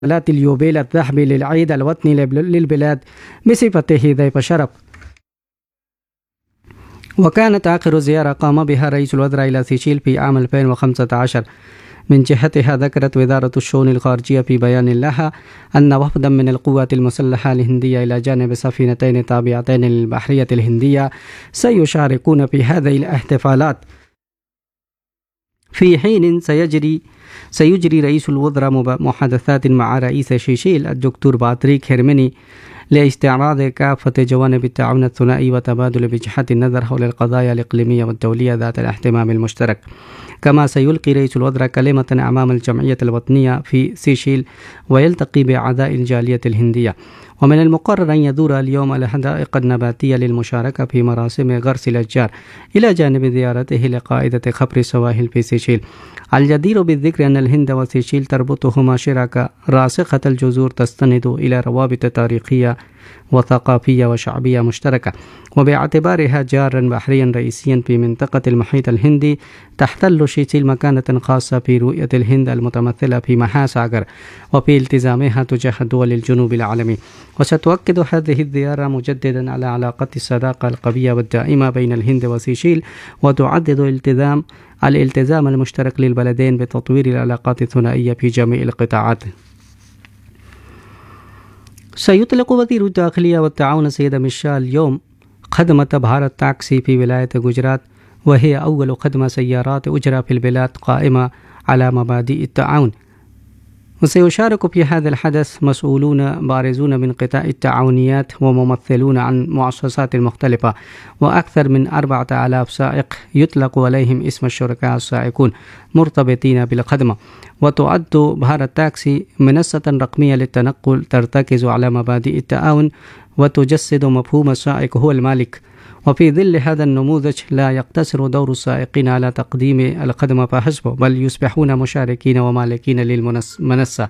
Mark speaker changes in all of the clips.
Speaker 1: اليوبيل الذهبي للعيد الوطني للبلاد بصفته ضيف شرف. وكانت آخر زيارة قام بها رئيس الوزراء إلى سيشيل في عام 2015. من جهتها ذكرت وزارة الشؤون الخارجية في بيان لها أن وفدا من القوات المسلحة الهندية إلى جانب سفينتين تابعتين للبحرية الهندية سيشاركون في هذه الاحتفالات، في حين سيجري رئيس الوزراء محادثات مع رئيس سيشيل الدكتور باتريك هيرميني لاستعراض كافة جوانب التعاون الثنائي وتبادل وجهات النظر حول القضايا الإقليمية والدولية ذات الاهتمام المشترك. كما سيلقي رئيس الوزراء كلمة أمام الجمعية الوطنية في سيشيل ويلتقي بأعضاء الجالية الهندية. ومن المقرر أن يزور اليوم الحدائق النباتية للمشاركة في مراسم غرس الأشجار إلى جانب زيارته لقائدة خبر السواحل في سيشيل. الجدير بالذكر أن الهند وسيشيل تربطهما شراكة راسخة الجذور تستند إلى روابط تاريخية وثقافية وشعبية مشتركة، وباعتبارها جارا بحريا رئيسيا في منطقة المحيط الهندي تحتل سيشيل مكانة خاصة في رؤية الهند المتمثلة في مهاساغر وفي التزامها تجاه دول الجنوب العالمي. وستؤكد هذه الزيارة مجددا على علاقة الصداقة القوية والدائمة بين الهند وسيشيل، وتعدد الالتزام المشترك للبلدين بتطوير العلاقات الثنائية في جميع القطاعات. سيطلق وزير الداخلية والتعاون السيد ميشال اليوم خدمة بهارت تاكسي في ولاية جوجرات، وهي أول خدمة سيارات أجرى في البلاد قائمة على مبادئ التعاون. وسيشارك في هذا الحدث مسؤولون بارزون من قطاع التعاونيات وممثلون عن مؤسسات مختلفة، وأكثر من 4000 سائق يطلق عليهم اسم الشركاء السائقون مرتبطين بالخدمة. وتعد بهارت تاكسي منصة رقمية للتنقل ترتكز على مبادئ التعاون وتجسد مفهوم السائق هو المالك. وفي ظل هذا النموذج لا يقتصر دور السائقين على تقديم الخدمة فحسب، بل يصبحون مشاركين ومالكين للمنصة،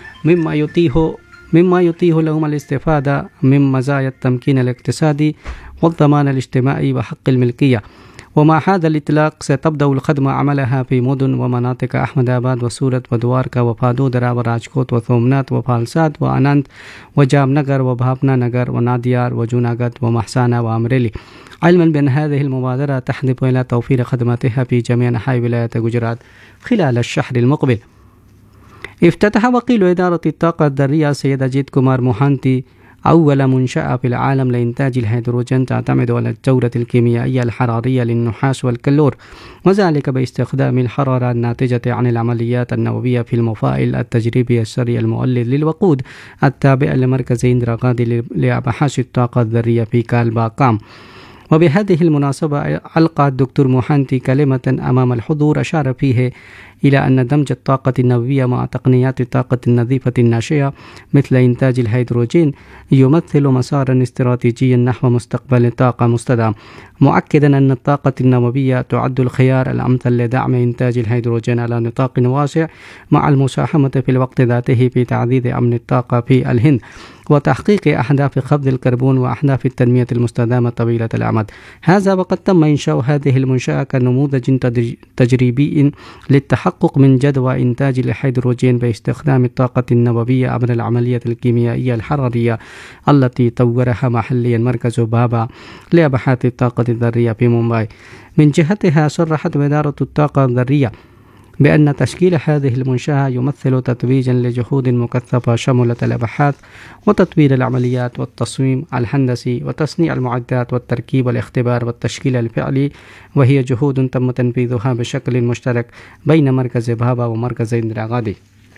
Speaker 1: مما يتيح لهم الاستفادة من مزايا التمكين الاقتصادي والضمان الاجتماعي وحق الملكية. ومع هذا الإطلاق ستبدأ الخدمة عملها في مدن ومناطق أحمد آباد وسورت ودواركا وفادودرا وراجكوت وثومنات وفالساد وأنانت وجامنغر وبهاپنا نغر وناديار وجوناغت ومحسانا وأمريلي، علما بأن هذه المبادرة تهدف إلى توفير خدماتها في جميع أنحاء ولاية جوجرات خلال الشهر المقبل. افتتح وكيل إدارة الطاقة الذرية السيد أجيت كومار موهانتي أول منشأة في العالم لإنتاج الهيدروجين تعتمد على الجودة الكيميائية الحرارية للنحاس والكلور، وذلك باستخدام الحرارة الناتجة عن العمليات النووية في المفاعل التجريبي السري المولد للوقود التابع لمركز إندرا غاندي لأبحاث الطاقة الذرية في كالباكام. وبهذه المناسبة ألقى الدكتور موهانتي كلمة أمام الحضور أشار فيه إلى أن دمج الطاقة النووية مع تقنيات الطاقة النظيفة الناشئة مثل إنتاج الهيدروجين يمثل مسارا استراتيجيا نحو مستقبل طاقة مستدام، مؤكدا أن الطاقة النووية تعد الخيار الأمثل لدعم إنتاج الهيدروجين على نطاق واسع، مع المساهمة في الوقت ذاته في تعزيز أمن الطاقة في الهند وتحقيق أهداف خفض الكربون وأهداف التنمية المستدامة طويلة الأمد. هذا وقد تم إنشاء هذه المنشأة كنموذج تجريبي للتحقق من جدوى إنتاج الهيدروجين باستخدام الطاقة النووية عبر العملية الكيميائية الحرارية التي طورها محليا مركز بابا لأبحاث الطاقة الذرية في مومباي. من جهتها صرحت وزارة الطاقة الذرية بأن تشكيل هذه المنشأة يمثل تتويجا لجهود مكثفة شملت الأبحاث وتطوير العمليات والتصميم الهندسي وتصنيع المعدات والتركيب والاختبار والتشكيل الفعلي، وهي جهود تم تنفيذها بشكل مشترك بين مركز بابا ومركز إندرا غاندي.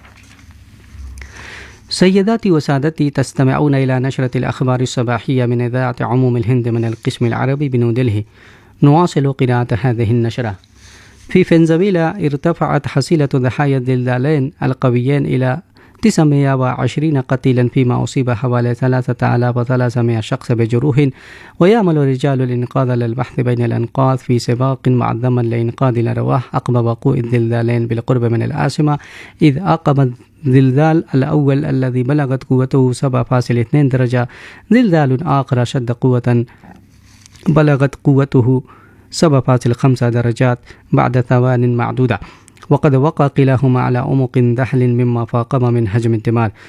Speaker 1: سيداتي وسادتي، تستمعون إلى نشرة الأخبار الصباحية من إذاعة عموم الهند من القسم العربي بنيودلهي. نواصل قراءة هذه النشرة. في فنزويلا ارتفعت حصيلة ضحايا الزلزالين القويين إلى 920 قتيلا، فيما أصيب حوالي 3300 شخص بجروح، ويعمل رجال الإنقاذ للبحث بين الأنقاض في سباق معظم لإنقاذ الأرواح عقب وقوع الزلزالين بالقرب من العاصمة، إذ عقب الزلزال الأول الذي بلغت قوته 7.2 درجة زلزال آخر شد قوة بلغت قوته 7.5 درجات بعد ثوان معدودة. وقد وقع كلاهما على عمق دحل مما فاقم من حجم الثمار.